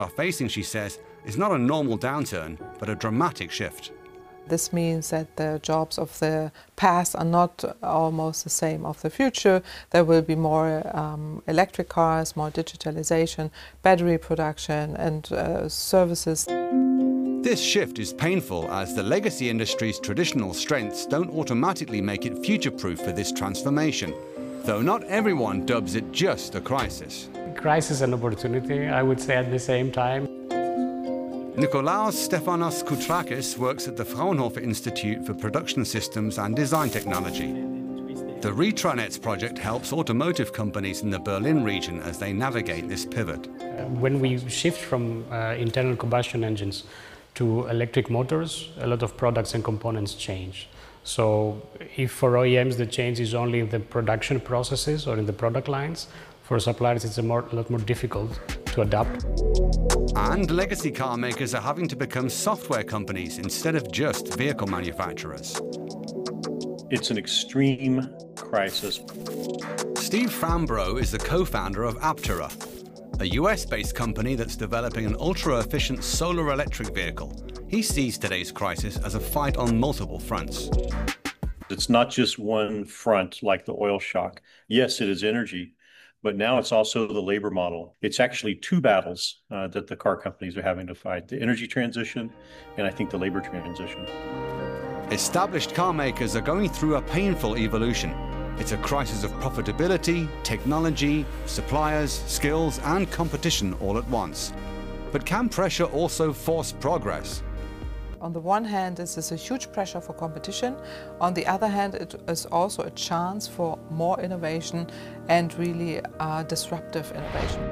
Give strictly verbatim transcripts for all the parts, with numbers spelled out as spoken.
are facing, she says, is not a normal downturn, but a dramatic shift. This means that the jobs of the past are not almost the same of the future. There will be more um, electric cars, more digitalization, battery production and uh, services. This shift is painful as the legacy industry's traditional strengths don't automatically make it future-proof for this transformation, though not everyone dubs it just a crisis. Crisis and opportunity, I would say at the same time. Nikolaos Stefanos Koutrakis works at the Fraunhofer Institute for Production Systems and Design Technology. The Retronets project helps automotive companies in the Berlin region as they navigate this pivot. Uh, when we shift from uh, internal combustion engines to electric motors, a lot of products and components change. So if for O E Ms the change is only in the production processes or in the product lines, for suppliers it's a, more, a lot more difficult to adapt. And legacy car makers are having to become software companies instead of just vehicle manufacturers. It's an extreme crisis. Steve Frambrough is the co-founder of Aptera, a U S-based company that's developing an ultra-efficient solar electric vehicle. He sees today's crisis as a fight on multiple fronts. It's not just one front like the oil shock. Yes, it is energy, but now it's also the labor model. It's actually two battles uh, that the car companies are having to fight, the energy transition and I think the labor transition. Established car makers are going through a painful evolution. It's a crisis of profitability, technology, suppliers, skills and competition all at once. But can pressure also force progress? On the one hand, this is a huge pressure for competition. On the other hand, it is also a chance for more innovation and really uh, disruptive innovation.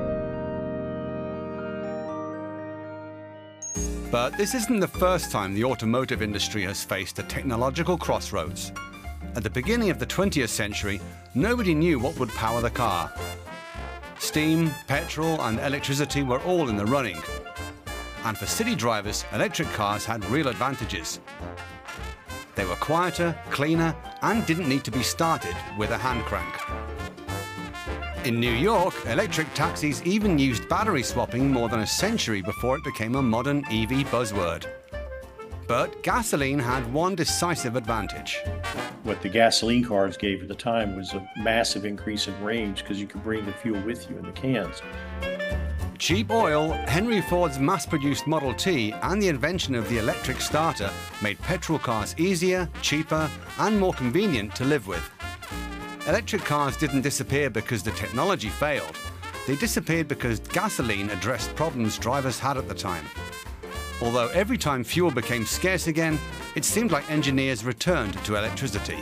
But this isn't the first time the automotive industry has faced a technological crossroads. At the beginning of the twentieth century, nobody knew what would power the car. Steam, petrol, and electricity were all in the running. And for city drivers, electric cars had real advantages. They were quieter, cleaner, and didn't need to be started with a hand crank. In New York, electric taxis even used battery swapping more than a century before it became a modern E V buzzword. But gasoline had one decisive advantage. What the gasoline cars gave at the time was a massive increase in range because you could bring the fuel with you in the cans. Cheap oil, Henry Ford's mass-produced Model T, and the invention of the electric starter made petrol cars easier, cheaper, and more convenient to live with. Electric cars didn't disappear because the technology failed. They disappeared because gasoline addressed problems drivers had at the time. Although every time fuel became scarce again, it seemed like engineers returned to electricity.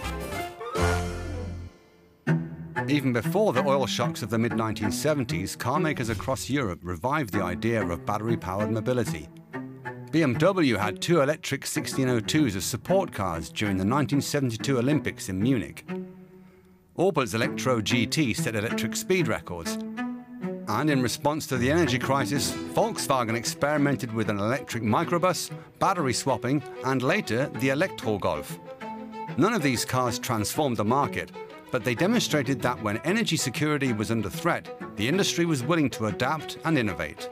Even before the oil shocks of the mid nineteen seventies, car makers across Europe revived the idea of battery-powered mobility. B M W had two electric sixteen oh twos as support cars during the nineteen seventy-two Olympics in Munich. Opel's Electro G T set electric speed records. And in response to the energy crisis, Volkswagen experimented with an electric microbus, battery swapping, and later the Electro-Golf. None of these cars transformed the market, but they demonstrated that when energy security was under threat, the industry was willing to adapt and innovate.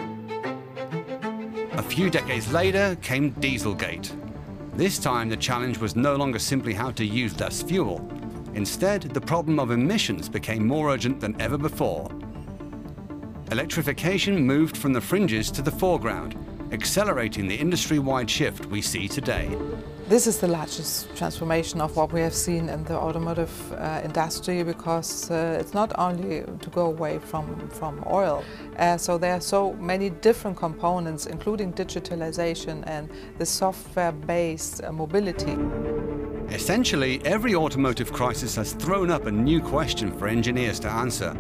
A few decades later came Dieselgate. This time the challenge was no longer simply how to use less fuel. Instead, the problem of emissions became more urgent than ever before. Electrification moved from the fringes to the foreground, accelerating the industry-wide shift we see today. This is the largest transformation of what we have seen in the automotive uh, industry because uh, it's not only to go away from, from oil. Uh, so there are so many different components, including digitalization and the software-based uh, mobility. Essentially, every automotive crisis has thrown up a new question for engineers to answer.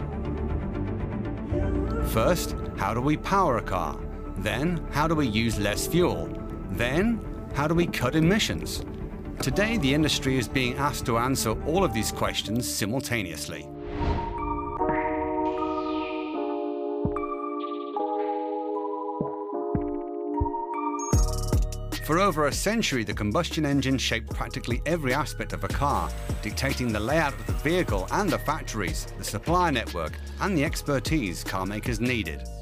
First, how do we power a car? Then, how do we use less fuel? Then, how do we cut emissions? Today, the industry is being asked to answer all of these questions simultaneously. For over a century, the combustion engine shaped practically every aspect of a car, dictating the layout of the vehicle and the factories, the supply network, and the expertise car makers needed.